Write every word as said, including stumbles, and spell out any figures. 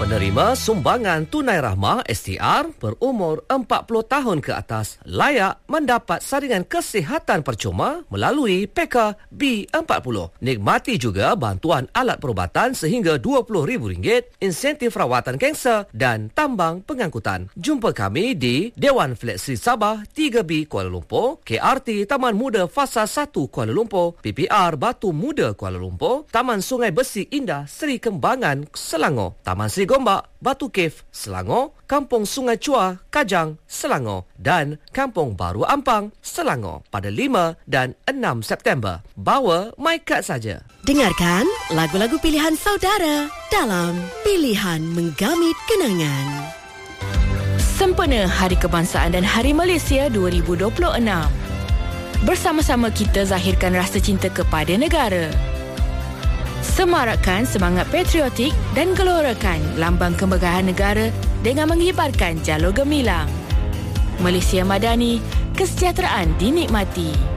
Penerima sumbangan tunai rahmah S T R berumur empat puluh tahun ke atas layak mendapat saringan kesihatan percuma melalui P K B empat puluh. Nikmati juga bantuan alat perubatan sehingga dua puluh ribu ringgit, insentif rawatan kanser dan tambang pengangkutan. Jumpa kami di Dewan Flat Sri Sabah tiga B Kuala Lumpur, K R T Taman Muda Fasa satu Kuala Lumpur, P P R Batu Muda Kuala Lumpur, Taman Sungai Besi Indah Seri Kembangan Selangor, Taman Seri Gombak Batu Cave Selangor, Kampung Sungai Chua Kajang Selangor dan Kampung Baru Ampang Selangor pada lima dan enam September. Bawa MyCard saja. Dengarkan lagu-lagu pilihan saudara dalam Pilihan Menggamit Kenangan. Sempena Hari Kebangsaan dan Hari Malaysia dua ribu dua puluh enam. Bersama-sama kita zahirkan rasa cinta kepada negara. Semarakkan semangat patriotik dan gelorakan lambang kemegahan negara dengan mengibarkan jalur gemilang. Malaysia Madani, kesejahteraan dinikmati.